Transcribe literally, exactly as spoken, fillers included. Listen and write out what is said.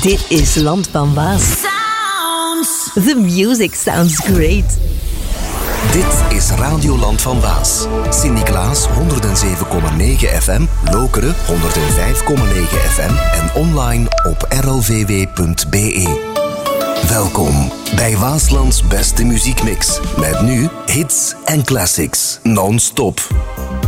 Dit is Land van Waas. The music sounds great. Dit is Radio Land van Waas. Sint-Niklaas honderd zeven komma negen F M, Lokeren honderd vijf komma negen F M en online op r l v w punt b e. Welkom bij Waaslands beste muziekmix. Met nu hits en classics non-stop.